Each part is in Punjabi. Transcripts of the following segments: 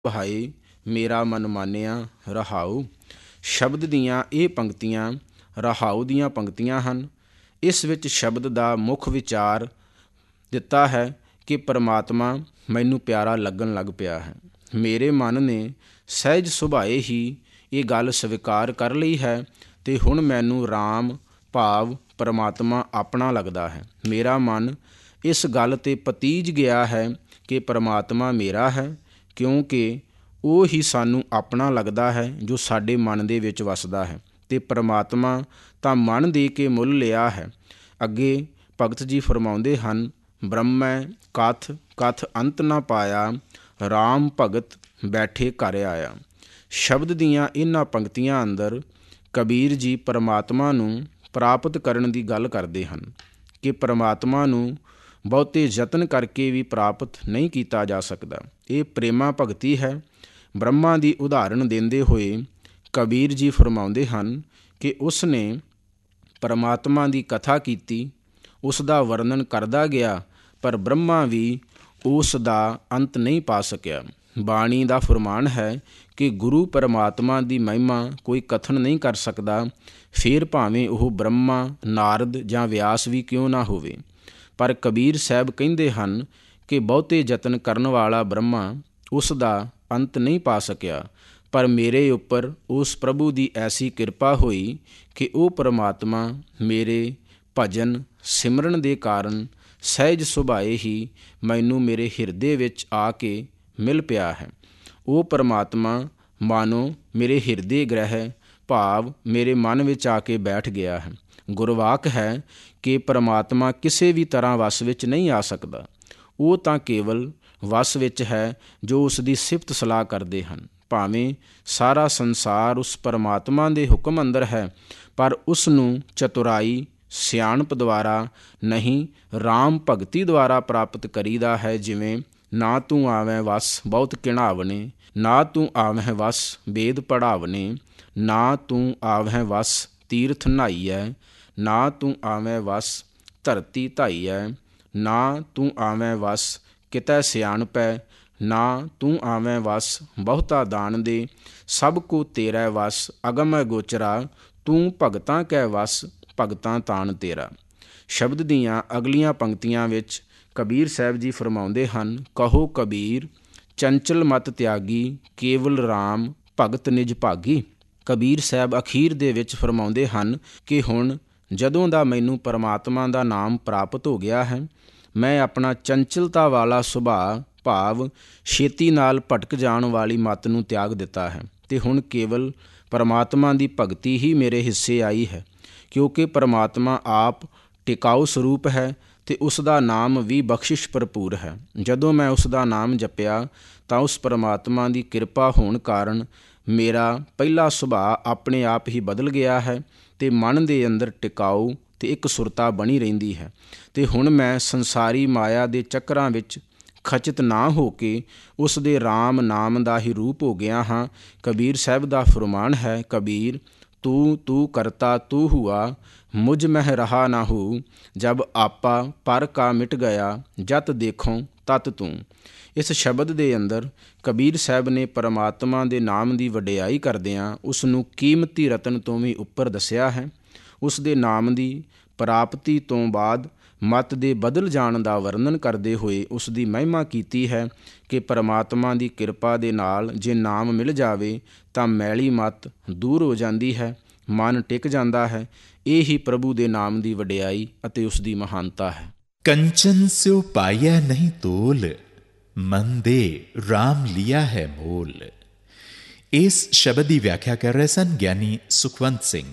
ਭਾਈ ਮੇਰਾ ਮਨ ਮਾਨਿਆ ਰਹਾਉ। ਸ਼ਬਦ ਦੀਆਂ ਇਹ ਪੰਕਤੀਆਂ ਰਹਾਉ ਦੀਆਂ ਪੰਕਤੀਆਂ ਹਨ। ਇਸ ਵਿੱਚ ਸ਼ਬਦ ਦਾ ਮੁੱਖ ਵਿਚਾਰ ਦਿੱਤਾ ਹੈ ਕਿ ਪਰਮਾਤਮਾ ਮੈਨੂੰ ਪਿਆਰਾ ਲੱਗਣ ਲੱਗ ਪਿਆ ਹੈ। ਮੇਰੇ ਮਨ ਨੇ ਸਹਿਜ ਸੁਭਾਏ ਹੀ ਇਹ ਗੱਲ ਸਵੀਕਾਰ ਕਰ ਲਈ ਹੈ ਅਤੇ ਹੁਣ ਮੈਨੂੰ ਰਾਮ ਭਾਵ ਪਰਮਾਤਮਾ ਆਪਣਾ ਲੱਗਦਾ ਹੈ। ਮੇਰਾ ਮਨ ਇਸ ਗੱਲ 'ਤੇ ਪਤੀਜ ਗਿਆ ਹੈ ਕਿ ਪਰਮਾਤਮਾ ਮੇਰਾ ਹੈ, ਕਿਉਂਕਿ ਉਹ ਹੀ ਸਾਨੂੰ ਆਪਣਾ ਲੱਗਦਾ ਹੈ ਜੋ ਸਾਡੇ ਮਨ ਦੇ ਵਿੱਚ ਵਸਦਾ ਹੈ। ਅਤੇ ਪਰਮਾਤਮਾ ਤਾਂ ਮਨ ਦੇ ਕੇ ਮੁੱਲ ਲਿਆ ਹੈ। ਅੱਗੇ ਭਗਤ ਜੀ ਫਰਮਾਉਂਦੇ ਹਨ, ਬ੍ਰਹਮੈ ਕਥ ਕਥ ਅੰਤ ਨਾ ਪਾਇਆ, ਰਾਮ ਭਗਤ ਬੈਠੇ ਘਰ ਆਇਆ। ਸ਼ਬਦ ਦੀਆਂ ਇਹਨਾਂ ਪੰਕਤੀਆਂ ਅੰਦਰ ਕਬੀਰ ਜੀ ਪਰਮਾਤਮਾ ਨੂੰ ਪ੍ਰਾਪਤ ਕਰਨ ਦੀ ਗੱਲ ਕਰਦੇ ਹਨ ਕਿ ਪਰਮਾਤਮਾ ਨੂੰ ਬਹੁਤੇ ਯਤਨ ਕਰਕੇ ਵੀ ਪ੍ਰਾਪਤ ਨਹੀਂ ਕੀਤਾ ਜਾ ਸਕਦਾ। ਇਹ ਪ੍ਰੇਮਾ ਭਗਤੀ ਹੈ। ਬ੍ਰਹਮਾ ਦੀ ਉਦਾਹਰਣ ਦਿੰਦੇ ਹੋਏ ਕਬੀਰ ਜੀ ਫਰਮਾਉਂਦੇ ਹਨ ਕਿ ਉਸ ਨੇ ਪਰਮਾਤਮਾ ਦੀ ਕਥਾ ਕੀਤੀ, ਉਸ ਦਾ ਵਰਣਨ ਕਰਦਾ ਗਿਆ, ਪਰ ਬ੍ਰਹਮਾ ਵੀ ਉਸ ਦਾ ਅੰਤ ਨਹੀਂ ਪਾ ਸਕਿਆ। ਬਾਣੀ ਦਾ ਫਰਮਾਨ ਹੈ ਕਿ ਗੁਰੂ ਪਰਮਾਤਮਾ ਦੀ ਮਹਿਮਾ ਕੋਈ ਕਥਨ ਨਹੀਂ ਕਰ ਸਕਦਾ, ਫਿਰ ਭਾਵੇਂ ਉਹ ਬ੍ਰਹਮਾ, ਨਾਰਦ ਜਾਂ ਵਿਆਸ ਵੀ ਕਿਉਂ ਨਾ ਹੋਵੇ। ਪਰ ਕਬੀਰ ਸਾਹਿਬ ਕਹਿੰਦੇ ਹਨ ਕਿ ਬਹੁਤੇ ਯਤਨ ਕਰਨ ਵਾਲਾ ਬ੍ਰਹਮਾ ਉਸ ਦਾ ਅੰਤ ਨਹੀਂ ਪਾ ਸਕਿਆ, ਪਰ ਮੇਰੇ ਉੱਪਰ ਉਸ ਪ੍ਰਭੂ ਦੀ ਐਸੀ ਕਿਰਪਾ ਹੋਈ ਕਿ ਉਹ ਪਰਮਾਤਮਾ ਮੇਰੇ ਭਜਨ ਸਿਮਰਨ ਦੇ ਕਾਰਨ ਸਹਿਜ ਸੁਭਾਏ ਹੀ ਮੈਨੂੰ ਮੇਰੇ ਹਿਰਦੇ ਵਿੱਚ ਆ ਕੇ ਮਿਲ ਪਿਆ ਹੈ। ਉਹ ਪਰਮਾਤਮਾ ਮਾਨੋ ਮੇਰੇ ਹਿਰਦੇ ਗ੍ਰਹਿ ਭਾਵ ਮੇਰੇ ਮਨ ਵਿੱਚ ਆ ਕੇ ਬੈਠ ਗਿਆ ਹੈ। ਗੁਰਵਾਕ ਹੈ ਕਿ ਪਰਮਾਤਮਾ ਕਿਸੇ ਵੀ ਤਰ੍ਹਾਂ ਵਸ ਵਿੱਚ ਨਹੀਂ ਆ ਸਕਦਾ। ਉਹ ਤਾਂ ਕੇਵਲ ਵਸ ਵਿੱਚ ਹੈ ਜੋ ਉਸ ਦੀ ਸਿਫਤ ਸਲਾਹ ਕਰਦੇ ਹਨ। ਭਾਵੇਂ ਸਾਰਾ ਸੰਸਾਰ ਉਸ ਪਰਮਾਤਮਾ ਦੇ ਹੁਕਮ ਅੰਦਰ ਹੈ, ਪਰ ਉਸ ਨੂੰ ਚਤੁਰਾਈ ਸਿਆਣਪ ਦੁਆਰਾ ਨਹੀਂ, ਰਾਮ ਭਗਤੀ ਦੁਆਰਾ ਪ੍ਰਾਪਤ ਕਰੀਦਾ ਹੈ। ਜਿਵੇਂ ਨਾ ਤੂੰ ਆਵੈਂ ਵਸ ਬਹੁਤ ਘਿਣਾਵਣੇ, ਨਾ ਤੂੰ ਆਵੈਂ ਵਸ ਵੇਦ ਪੜ੍ਹਾਵਣੇ, ਨਾ ਤੂੰ ਆਵੈਂ ਵਸ ਤੀਰਥ ਨਹਾਈਐ, ਨਾ ਤੂੰ ਆਵੈਂ ਵਸ ਧਰਤੀ ਧਾਈਐ, ਨਾ ਤੂੰ ਆਵੈਂ ਵਸ ਕਿਤੈ ਸਿਆਣਪੈ, ਨਾ ਤੂੰ ਆਵੈਂ ਵਸ ਬਹੁਤਾ ਦਾਨ ਦੇ, ਸਭ ਕੋ ਤੇਰਾ ਵਸ ਅਗਮ ਗੋਚਰਾ, ਤੂੰ ਭਗਤਾਂ ਕੈ ਵਸ ਭਗਤਾਂ ਤਾਣ ਤੇਰਾ। ਸ਼ਬਦ ਦੀਆਂ ਅਗਲੀਆਂ ਪੰਕਤੀਆਂ ਵਿੱਚ ਕਬੀਰ ਸਾਹਿਬ ਜੀ ਫਰਮਾਉਂਦੇ ਹਨ, ਕਹੋ ਕਬੀਰ ਚੰਚਲ ਮਤ ਤਿਆਗੀ, ਕੇਵਲ ਰਾਮ ਭਗਤ ਨਿਜ ਭਾਗੀ। ਕਬੀਰ ਸਾਹਿਬ ਅਖੀਰ ਦੇ ਵਿੱਚ ਫਰਮਾਉਂਦੇ ਹਨ ਕਿ ਹੁਣ ਜਦੋਂ ਦਾ ਮੈਨੂੰ ਪਰਮਾਤਮਾ ਦਾ ਨਾਮ ਪ੍ਰਾਪਤ ਹੋ ਗਿਆ ਹੈ, ਮੈਂ ਆਪਣਾ ਚੰਚਲਤਾ ਵਾਲਾ ਸੁਭਾਅ ਭਾਵ ਛੇਤੀ ਨਾਲ ਭਟਕ ਜਾਣ ਵਾਲੀ ਮੱਤ ਨੂੰ ਤਿਆਗ ਦਿੱਤਾ ਹੈ ਅਤੇ ਹੁਣ ਕੇਵਲ ਪਰਮਾਤਮਾ ਦੀ ਭਗਤੀ ਹੀ ਮੇਰੇ ਹਿੱਸੇ ਆਈ ਹੈ, ਕਿਉਂਕਿ ਪਰਮਾਤਮਾ ਆਪ ਟਿਕਾਊ ਸਰੂਪ ਹੈ ਅਤੇ ਉਸ ਦਾ ਨਾਮ ਵੀ ਬਖਸ਼ਿਸ਼ ਭਰਪੂਰ ਹੈ। ਜਦੋਂ ਮੈਂ ਉਸ ਦਾ ਨਾਮ ਜਪਿਆ ਤਾਂ ਉਸ ਪਰਮਾਤਮਾ ਦੀ ਕਿਰਪਾ ਹੋਣ ਕਾਰਨ ਮੇਰਾ ਪਹਿਲਾ ਸੁਭਾਅ ਆਪਣੇ ਆਪ ਹੀ ਬਦਲ ਗਿਆ ਹੈ ਅਤੇ ਮਨ ਦੇ ਅੰਦਰ ਟਿਕਾਊ ਅਤੇ ਇੱਕ ਸੁਰਤਾ ਬਣੀ ਰਹਿੰਦੀ ਹੈ। ਅਤੇ ਹੁਣ ਮੈਂ ਸੰਸਾਰੀ ਮਾਇਆ ਦੇ ਚੱਕਰਾਂ ਵਿੱਚ ਖਚਿਤ ਨਾ ਹੋ ਕੇ ਉਸ ਦੇ ਰਾਮ ਨਾਮ ਦਾ ਹੀ ਰੂਪ ਹੋ ਗਿਆ ਹਾਂ। ਕਬੀਰ ਸਾਹਿਬ ਦਾ ਫਰਮਾਨ ਹੈ, ਕਬੀਰ ਤੂੰ ਤੂੰ ਕਰਤਾ ਤੂੰ ਹੁਆ, ਮੁਝ ਮਹਿ ਰਹਾ ਨਾ ਹੂ, ਜਬ ਆਪਾ ਪਰ ਕਾ ਮਿਟ ਗਿਆ, ਜਤ ਦੇਖੋਂ ਤਤ ਤੂੰ। ਇਸ ਸ਼ਬਦ ਦੇ ਅੰਦਰ ਕਬੀਰ ਸਾਹਿਬ ਨੇ ਪਰਮਾਤਮਾ ਦੇ ਨਾਮ ਦੀ ਵਡਿਆਈ ਕਰਦਿਆਂ ਉਸ ਨੂੰ ਕੀਮਤੀ ਰਤਨ ਤੋਂ ਵੀ ਉੱਪਰ ਦੱਸਿਆ ਹੈ। ਉਸ ਦੇ ਨਾਮ ਦੀ ਪ੍ਰਾਪਤੀ ਤੋਂ ਬਾਅਦ ਮਤ ਦੇ ਬਦਲ ਜਾਣ ਦਾ ਵਰਣਨ ਕਰਦੇ ਹੋਏ ਉਸ ਦੀ ਮਹਿਮਾ ਕੀਤੀ ਹੈ ਕਿ ਪਰਮਾਤਮਾ ਦੀ ਕਿਰਪਾ ਦੇ ਨਾਲ ਜੇ ਨਾਮ ਮਿਲ ਜਾਵੇ ਤਾਂ ਮੈਲੀ ਮਤ ਦੂਰ ਹੋ ਜਾਂਦੀ ਹੈ, ਮਨ ਟਿਕ ਜਾਂਦਾ ਹੈ। ਇਹ ਹੀ ਪ੍ਰਭੂ ਦੇ ਨਾਮ ਦੀ ਵਡਿਆਈ ਅਤੇ ਉਸ ਦੀ ਮਹਾਨਤਾ ਹੈ। ਕੰਚਨ ਸਿਉ ਪਾਇਆ ਨਹੀਂ ਤੋਲ, ਮਨ ਦੇ ਰਾਮ ਲਿਆ ਹੈ ਮੋਲ। ਇਸ ਸ਼ਬਦ ਦੀ ਵਿਆਖਿਆ ਕਰ ਰਹੇ ਸਨ ਗਿਆਨੀ ਸੁਖਵੰਤ ਸਿੰਘ।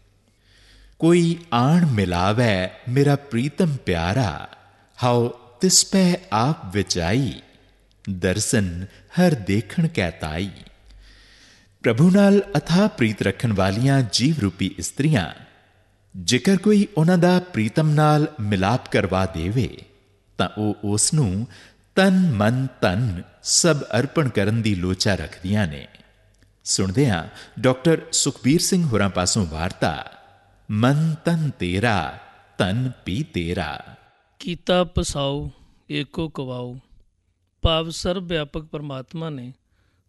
ਕੋਈ ਆਣ ਮਿਲਾਵੈ ਮੇਰਾ ਪ੍ਰੀਤਮ ਪਿਆਰਾ, ਹਉ ਤਿਸ ਪੈ ਆਪ ਵਿਚਾਈ, ਦਰਸ਼ਨ ਹਰ ਦੇਖਣ ਕੈ ਤਾਈ। ਪ੍ਰਭੂ ਨਾਲ ਅਥਾਹ ਪ੍ਰੀਤ ਰੱਖਣ ਵਾਲੀਆਂ ਜੀਵ ਰੂਪੀ ਇਸਤਰੀਆਂ, ਜੇਕਰ ਕੋਈ ਉਹਨਾਂ ਦਾ ਪ੍ਰੀਤਮ ਨਾਲ ਮਿਲਾਪ ਕਰਵਾ ਦੇਵੇ ਤਾਂ ਉਹ ਉਸ ਨੂੰ ਤਨ ਮਨ ਧਨ ਸਭ ਅਰਪਣ ਕਰਨ ਦੀ ਲੋਚਾ ਰੱਖਦੀਆਂ ਨੇ। ਸੁਣਦੇ ਹਾਂ ਡਾਕਟਰ ਸੁਖਬੀਰ ਸਿੰਘ ਹੋਰਾਂ ਪਾਸੋਂ ਵਾਰਤਾ, ਮਨ ਤਨ ਤੇਰਾ ਧਨ ਪੀ ਤੇਰਾ। ਕੀਤਾ ਪਸਾਉ ਏਕੋ ਕਵਾਉ, ਭਾਵ ਸਰਬ ਵਿਆਪਕ ਪਰਮਾਤਮਾ ਨੇ